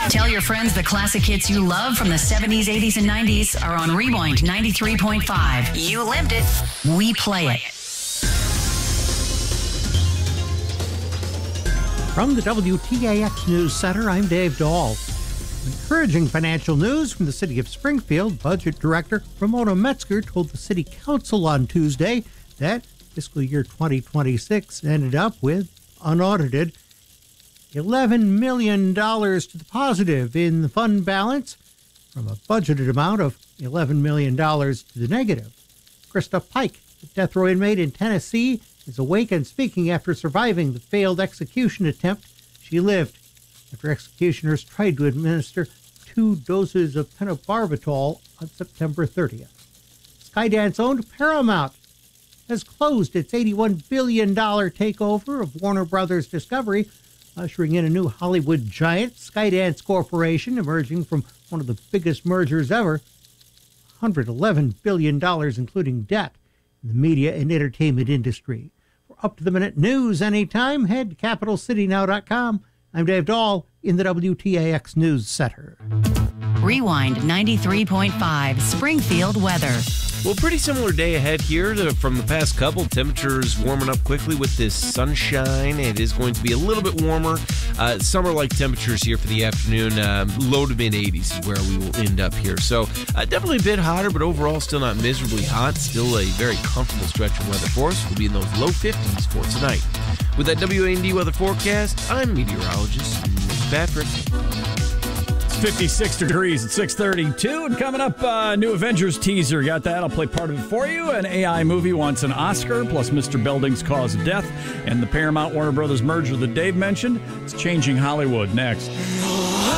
Tell your friends the classic hits you love from the 70s, 80s, and 90s are on Rewind 93.5. You lived it. We play it. From the WTAX News Center, I'm Dave Dahl. Encouraging financial news from the city of Springfield. Budget Director Ramona Metzger told the City Council on Tuesday that fiscal year 2026 ended up with unaudited $11 million to the positive in the fund balance from a budgeted amount of $11 million to the negative. Krista Pike, a death row inmate in Tennessee, is awake and speaking after surviving the failed execution attempt. She lived after executioners tried to administer 2 doses of pentobarbital on September 30th. Skydance-owned Paramount has closed its $81 billion takeover of Warner Brothers Discovery, ushering in a new Hollywood giant, Skydance Corporation, emerging from one of the biggest mergers ever, $111 billion, including debt, in the media and entertainment industry. For up-to-the-minute news anytime, head to CapitalCityNow.com. I'm Dave Dahl in the WTAX News Center. Rewind 93.5 Springfield weather. Well, pretty similar day ahead here from the past couple. Temperatures warming up quickly with this sunshine. It is going to be a little bit warmer. Summer-like temperatures here for the afternoon. Low to mid-80s is where we will end up here. So definitely a bit hotter, but overall still not miserably hot. Still a very comfortable stretch of weather for us. We'll be in those low 50s for tonight. With that WAND weather forecast, I'm meteorologist Nick Patrick. 56 degrees at 6:32, and coming up, new Avengers teaser. Got that? I'll play part of it for you. An AI movie wants an Oscar, plus Mr. Belding's Cause of Death, and the Paramount Warner Brothers merger that Dave mentioned. It's changing Hollywood next.